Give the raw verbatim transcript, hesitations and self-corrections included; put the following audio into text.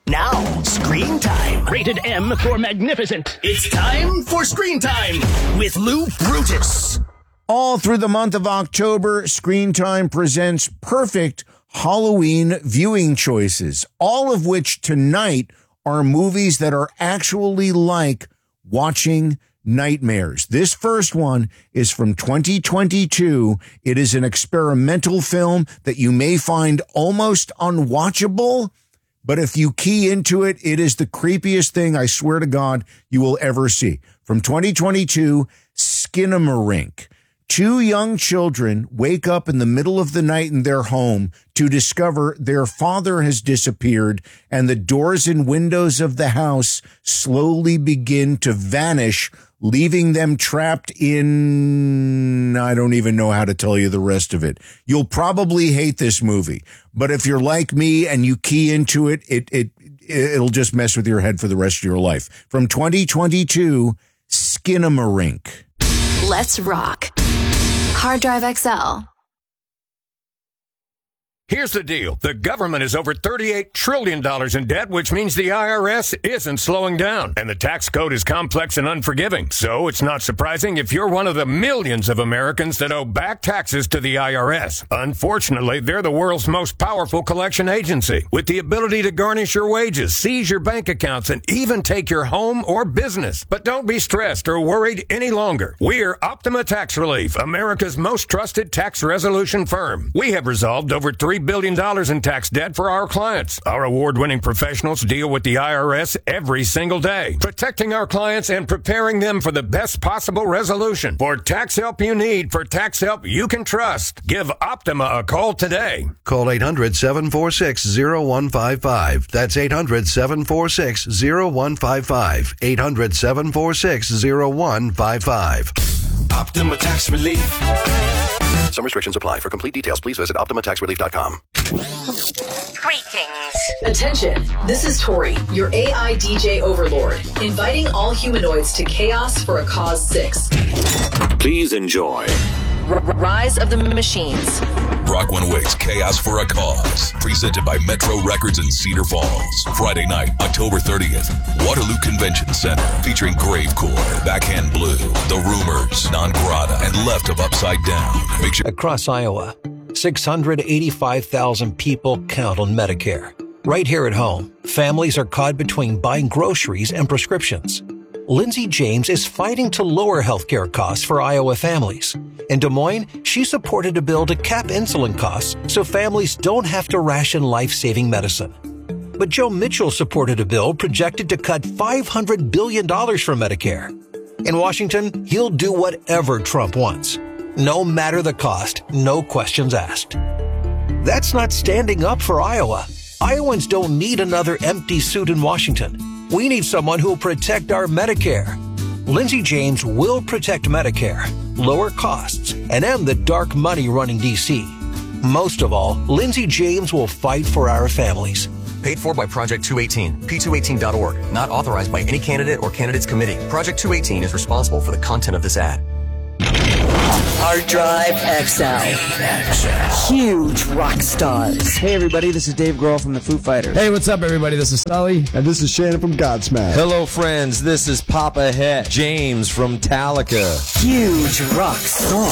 Now, Screen Time. Rated M for magnificent. It's time for Screen Time with Lou Brutus. All through the month of October, Screen Time presents perfect Halloween viewing choices, all of which tonight are movies that are actually like watching nightmares. This first one is from twenty twenty-two. It is an experimental film that you may find almost unwatchable, but if you key into it, it is the creepiest thing, I swear to God, you will ever see. From twenty twenty-two, Skinamarink. Two young children wake up in the middle of the night in their home to discover their father has disappeared, and the doors and windows of the house slowly begin to vanish, leaving them trapped in, I don't even know how to tell you the rest of it. You'll probably hate this movie, but if you're like me and you key into it, it, it, it'll just mess with your head for the rest of your life. From twenty twenty-two, Skinamarink. Let's rock. Hard Drive X L. Here's the deal. The government is over thirty-eight trillion dollars in debt, which means the I R S isn't slowing down. And the tax code is complex and unforgiving. So it's not surprising if you're one of the millions of Americans that owe back taxes to the I R S. Unfortunately, they're the world's most powerful collection agency, with the ability to garnish your wages, seize your bank accounts, and even take your home or business. But don't be stressed or worried any longer. We're Optima Tax Relief, America's most trusted tax resolution firm. We have resolved over three billion dollars in tax debt for our clients. Our award-winning professionals deal with the I R S every single day, protecting our clients and preparing them for the best possible resolution. For tax help you need, for tax help you can trust, give Optima a call today. Call eight hundred, seven four six, zero one five five. That's eight hundred, seven four six, zero one five five. eight hundred, seven four six, zero one five five. Optima Tax Relief. Some restrictions apply. For complete details, please visit optima tax relief dot com. Greetings. Attention, this is Tori, your A I D J overlord, inviting all humanoids to Chaos for a Cause six. Please enjoy R- Rise of the Machines. Rock one Ways Chaos for a Cause, presented by Metro Records in Cedar Falls. Friday night, October thirtieth, Waterloo Convention Center, featuring Gravecore, Backhand Blue, The Rumors, Non Grata, and Left of Upside Down. Make sure across Iowa, six hundred eighty-five thousand people count on Medicare. Right here at home, families are caught between buying groceries and prescriptions. Lindsay James is fighting to lower healthcare costs for Iowa families. In Des Moines, she supported a bill to cap insulin costs so families don't have to ration life-saving medicine. But Joe Mitchell supported a bill projected to cut five hundred billion dollars from Medicare. In Washington, he'll do whatever Trump wants. No matter the cost, no questions asked. That's not standing up for Iowa. Iowans don't need another empty suit in Washington. We need someone who will protect our Medicare. Lindsay James will protect Medicare, lower costs, and end the dark money running D C. Most of all, Lindsay James will fight for our families. Paid for by Project two eighteen, P two eighteen dot org. Not authorized by any candidate or candidates committee. Project two eighteen is responsible for the content of this ad. Hard Drive X L. Huge rock stars. Hey everybody, this is Dave Grohl from the Foo Fighters. Hey, what's up everybody? This is Sully. And this is Shannon from Godsmack. Hello friends, this is Papa Het, James from Metallica. Huge rock stars.